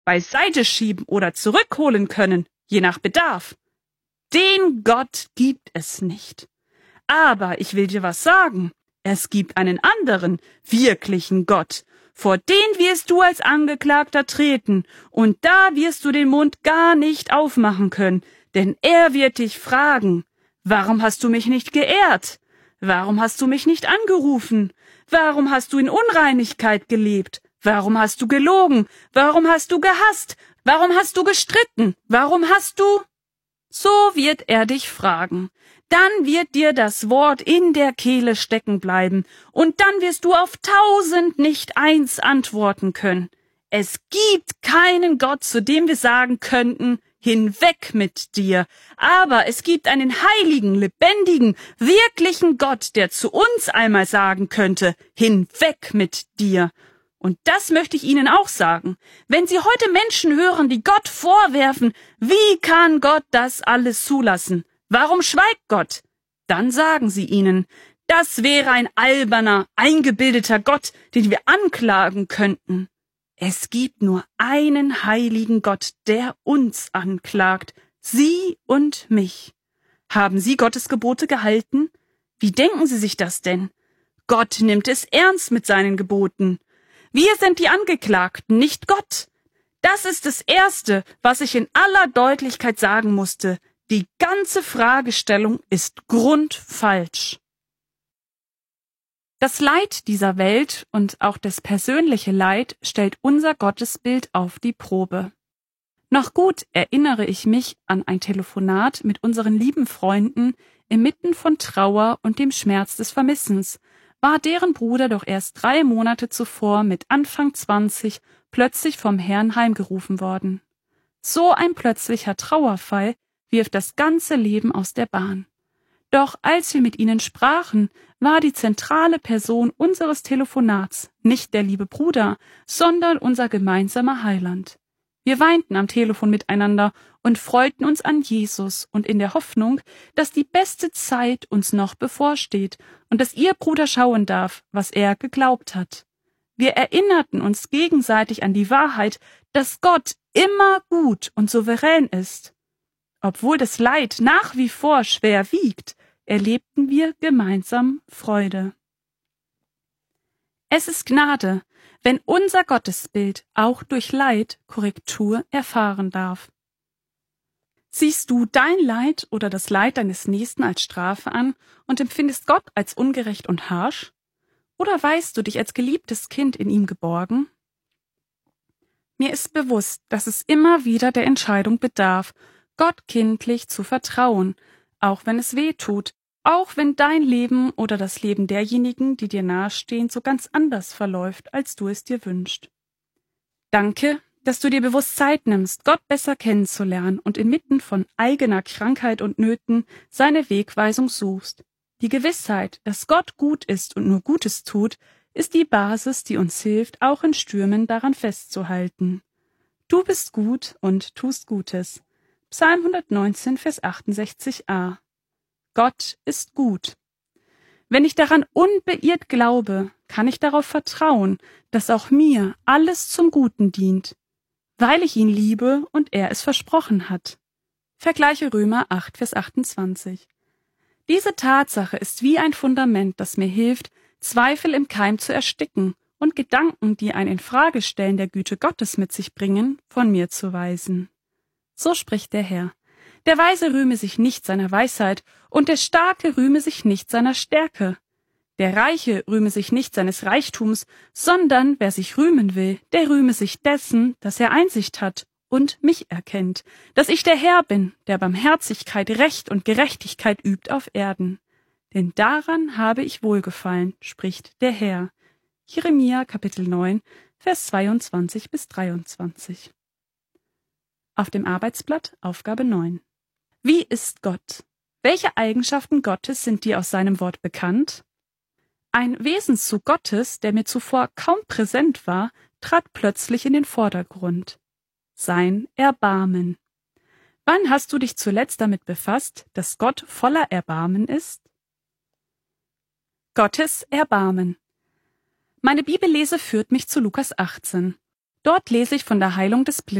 beiseite schieben oder zurückholen können, je nach Bedarf. Den Gott gibt es nicht. Aber ich will dir was sagen. Es gibt einen anderen, wirklichen Gott. Vor den wirst du als Angeklagter treten, und da wirst du den Mund gar nicht aufmachen können, denn er wird dich fragen, warum hast du mich nicht geehrt? Warum hast du mich nicht angerufen? Warum hast du in Unreinigkeit gelebt? Warum hast du gelogen? Warum hast du gehasst? Warum hast du gestritten? Warum hast du... So wird er dich fragen. Dann wird dir das Wort in der Kehle stecken bleiben, und dann wirst du auf 1000 nicht eins antworten können. Es gibt keinen Gott, zu dem wir sagen könnten, hinweg mit dir. Aber es gibt einen heiligen, lebendigen, wirklichen Gott, der zu uns einmal sagen könnte, hinweg mit dir. Und das möchte ich Ihnen auch sagen. Wenn Sie heute Menschen hören, die Gott vorwerfen, wie kann Gott das alles zulassen? Warum schweigt Gott? Dann sagen Sie ihnen, das wäre ein alberner, eingebildeter Gott, den wir anklagen könnten. Es gibt nur einen heiligen Gott, der uns anklagt, Sie und mich. Haben Sie Gottes Gebote gehalten? Wie denken Sie sich das denn? Gott nimmt es ernst mit seinen Geboten. Wir sind die Angeklagten, nicht Gott. Das ist das Erste, was ich in aller Deutlichkeit sagen musste. Die ganze Fragestellung ist grundfalsch. Das Leid dieser Welt und auch das persönliche Leid stellt unser Gottesbild auf die Probe. Noch gut erinnere ich mich an ein Telefonat mit unseren lieben Freunden inmitten von Trauer und dem Schmerz des Vermissens, war deren Bruder doch erst 3 Monate zuvor mit Anfang 20 plötzlich vom Herrn heimgerufen worden. So ein plötzlicher Trauerfall wirft das ganze Leben aus der Bahn. Doch als wir mit ihnen sprachen, war die zentrale Person unseres Telefonats nicht der liebe Bruder, sondern unser gemeinsamer Heiland. Wir weinten am Telefon miteinander und freuten uns an Jesus und in der Hoffnung, dass die beste Zeit uns noch bevorsteht und dass ihr Bruder schauen darf, was er geglaubt hat. Wir erinnerten uns gegenseitig an die Wahrheit, dass Gott immer gut und souverän ist. Obwohl das Leid nach wie vor schwer wiegt, erlebten wir gemeinsam Freude. Es ist Gnade, wenn unser Gottesbild auch durch Leid Korrektur erfahren darf. Siehst du dein Leid oder das Leid deines Nächsten als Strafe an und empfindest Gott als ungerecht und harsch? Oder weißt du dich als geliebtes Kind in ihm geborgen? Mir ist bewusst, dass es immer wieder der Entscheidung bedarf, Gott kindlich zu vertrauen, auch wenn es weh tut, auch wenn dein Leben oder das Leben derjenigen, die dir nahestehen, so ganz anders verläuft, als du es dir wünschst. Danke, dass du dir bewusst Zeit nimmst, Gott besser kennenzulernen und inmitten von eigener Krankheit und Nöten seine Wegweisung suchst. Die Gewissheit, dass Gott gut ist und nur Gutes tut, ist die Basis, die uns hilft, auch in Stürmen daran festzuhalten. Du bist gut und tust Gutes. Psalm 119, Vers 68a. Gott ist gut. Wenn ich daran unbeirrt glaube, kann ich darauf vertrauen, dass auch mir alles zum Guten dient, weil ich ihn liebe und er es versprochen hat. Vergleiche Römer 8, Vers 28. Diese Tatsache ist wie ein Fundament, das mir hilft, Zweifel im Keim zu ersticken und Gedanken, die ein Infragestellen der Güte Gottes mit sich bringen, von mir zu weisen. So spricht der Herr. Der Weise rühme sich nicht seiner Weisheit, und der Starke rühme sich nicht seiner Stärke. Der Reiche rühme sich nicht seines Reichtums, sondern wer sich rühmen will, der rühme sich dessen, dass er Einsicht hat und mich erkennt, dass ich der Herr bin, der Barmherzigkeit, Recht und Gerechtigkeit übt auf Erden. Denn daran habe ich Wohlgefallen, spricht der Herr. Jeremia, Kapitel 9, Vers 22 bis 23. Auf dem Arbeitsblatt Aufgabe 9. Wie ist Gott? Welche Eigenschaften Gottes sind dir aus seinem Wort bekannt? Ein Wesenszug Gottes, der mir zuvor kaum präsent war, trat plötzlich in den Vordergrund. Sein Erbarmen. Wann hast du dich zuletzt damit befasst, dass Gott voller Erbarmen ist? Gottes Erbarmen. Meine Bibellese führt mich zu Lukas 18. Dort lese ich von der Heilung des